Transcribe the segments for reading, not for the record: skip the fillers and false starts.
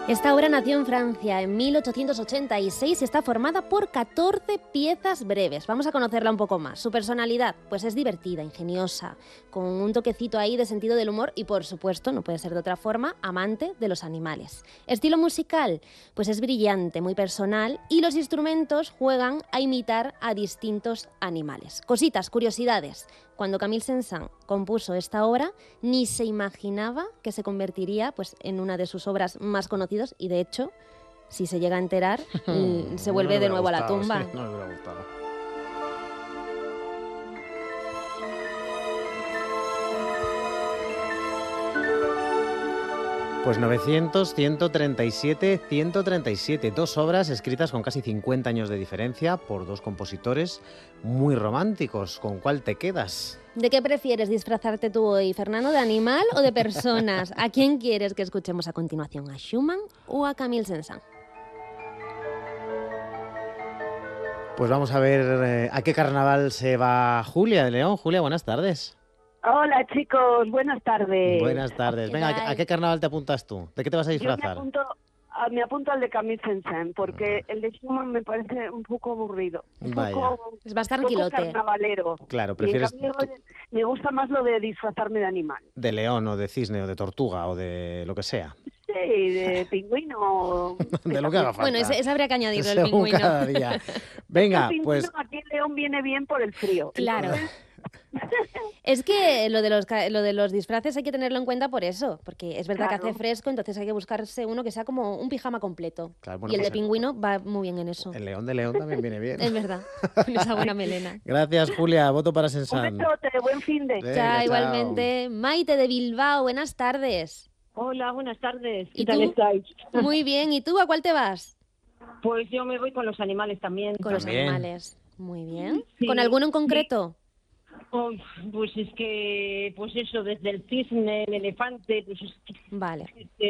Esta obra nació en Francia en 1886 y está formada por 14 piezas breves. Vamos a conocerla un poco más. Su personalidad, pues es divertida, ingeniosa, con un toquecito ahí de sentido del humor y, por supuesto, no puede ser de otra forma, amante de los animales. Estilo musical, pues es brillante, muy personal y los instrumentos juegan a imitar a distintos animales. Cositas, curiosidades. Cuando Camille Saint-Saëns compuso esta obra, ni se imaginaba que se convertiría pues, en una de sus obras más conocidas y, de hecho, si se llega a enterar, se vuelve de nuevo a la tumba. Sí, no le hubiera gustado. Pues 900, 137, 137. Dos obras escritas con casi 50 años de diferencia por dos compositores muy románticos. ¿Con cuál te quedas? ¿De qué prefieres disfrazarte tú hoy, Fernando? ¿De animal o de personas? ¿A quién quieres que escuchemos a continuación? ¿A Schumann o a Camille Saint-Saëns? Pues vamos a ver a qué carnaval se va Julia de León. Julia, buenas tardes. Hola chicos, buenas tardes. Buenas tardes. Venga, ¿a qué carnaval te apuntas tú? ¿De qué te vas a disfrazar? Yo me apunto al de Camille Saint-Saëns porque el de Schumann me parece un poco aburrido. Es más tranquilote. Un poco carnavalero. Claro, prefieres... Y en cambio, me gusta más lo de disfrazarme de animal. De león o de cisne o de tortuga o de lo que sea. Sí, de pingüino. De lo que haga falta. Bueno, ese habría que añadirlo, el Según pingüino. cada día. Venga, pues... Aquí en León viene bien por el frío. Claro. Es que lo de los disfraces hay que tenerlo en cuenta por eso, porque es verdad que hace fresco, entonces hay que buscarse uno que sea como un pijama completo. Claro, bueno, y el pues de pingüino va muy bien en eso. El león de León también viene bien. Es verdad, con esa buena melena. Gracias, Julia. Voto para Saint-Saëns. Un besote, buen fin de. Chao, igualmente. Maite de Bilbao, buenas tardes. Hola, buenas tardes. ¿Y ¿Qué tal tú? estáis? Muy bien. ¿Y tú a cuál te vas? Pues yo me voy con los animales también. Con los animales. Muy bien. Sí, ¿Con alguno en concreto? Oh, pues es que, pues eso, desde el cisne, el elefante, pues es que, Vale.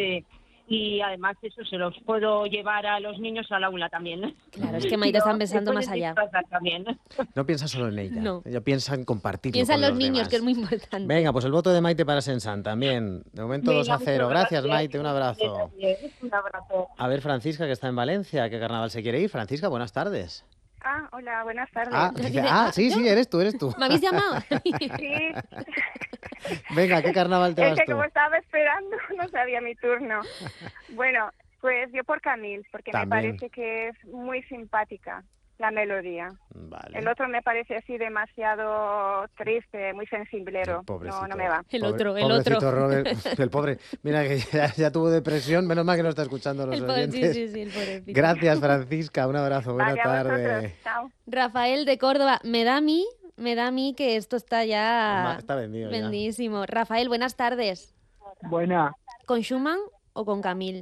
y además eso se los puedo llevar a los niños al aula también. Claro, es que Maite están pensando más allá. También. No piensa solo en ella. No. Ella piensa en compartirlo Piensa en con los niños, demás. que es muy importante. Venga, pues el voto de Maite para Saint-Saëns también. De momento 2-0. Gracias, Maite. Un abrazo. Un abrazo. A ver, Francisca, que está en Valencia. ¿A qué carnaval se quiere ir? Francisca, buenas tardes. Hola, buenas tardes. Sí, eres tú. ¿Me habéis llamado? Sí. Venga, ¿a qué carnaval te vas Es que tú? como estaba esperando, no sabía mi turno. Bueno, pues yo por Camille, porque También. me parece que es muy simpática la melodía. Vale. El otro me parece así demasiado triste, muy sensiblero. Pobrecito. No me va. El otro. Pobrecito Robert, el pobre. Mira que ya tuvo depresión, menos mal que no está escuchando los oyentes. Sí, el pobrecito. Gracias, Francisca, un abrazo, buena Vale, a tarde. vosotros. Chao. Rafael de Córdoba, me da a mí que esto está ya Está vendido ya. vendidísimo. Rafael, buenas tardes. Buena. ¿Con Schumann o con Camille?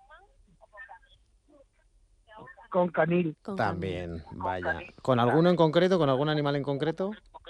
Con Camille. Con También, vaya. ¿Con alguno en concreto? ¿Con algún animal en concreto?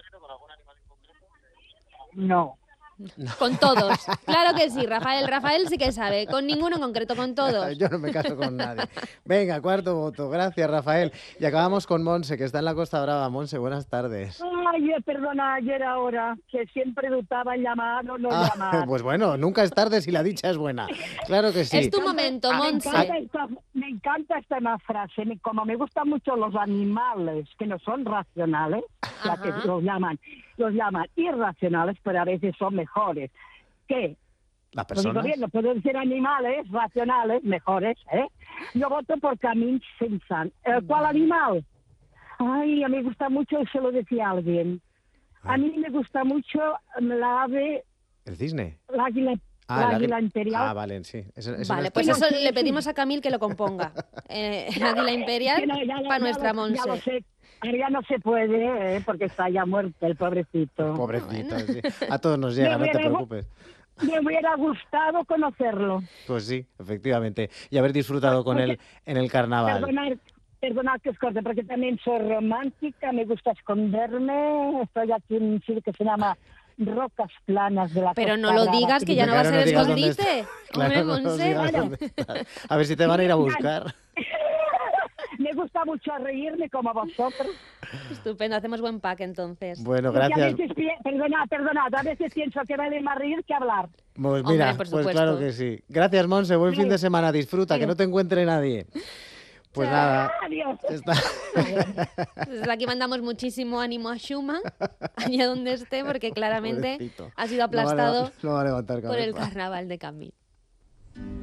No. Camille. Con todos. Claro que sí, Rafael. Rafael sí que sabe. Con ninguno en concreto, con todos. Yo no me caso con nadie. Venga, cuarto voto. Gracias, Rafael. Y acabamos con Monse, que está en la Costa Brava. Monse, buenas tardes. Ay, perdona, ayer ahora, que siempre dudaba en llamar o no llamar. Pues bueno, nunca es tarde si la dicha es buena. Claro que sí. Es tu momento, Monse. Me encanta esta frase. Como me gustan mucho los animales que no son racionales, ya que los llaman irracionales, pero a veces son mejores. ¿Qué? Las Lo digo personas. bien, no puedo decir animales racionales, mejores, ¿eh? Yo voto por Camille Saint-Saëns. ¿Cuál animal? Ay, a mí me gusta mucho, se lo decía alguien. A mí me gusta mucho la ave, ¿El cisne? la águila. La águila imperial. Vale, sí. Vale, pues eso le pedimos a Camille que lo componga. Águila imperial para nuestra Monse. Ya lo sé. Ahora ya no se puede, porque está ya muerto el pobrecito. Pobrecito, sí. A todos nos llega, no te preocupes. Me hubiera gustado conocerlo. Pues sí, efectivamente. Y haber disfrutado con él en el carnaval. Perdonad que os corte, porque también soy romántica, me gusta esconderme. Estoy aquí en un sitio que se llama Rocas Planas de la Pero Costa no lo Brava. digas, que ya no va a ser escondite. Hombre, no nos Monse. digas dónde estás. A ver si te van a ir a buscar. Me gusta mucho reírme como vosotros. Estupendo, hacemos buen pack entonces. Bueno, Porque gracias. a veces, perdonad, a veces pienso que vale más reír que hablar. Pues Hombre, mira, por pues supuesto. claro que sí. Gracias, Monse. Buen fin de semana. Disfruta, que no te encuentre nadie. Pues nada. Adiós. Está... Desde aquí mandamos muchísimo ánimo a Schumann, allá donde esté, porque claramente Pobrecito. ha sido aplastado No va a levantar por el cabeza. carnaval de Camille.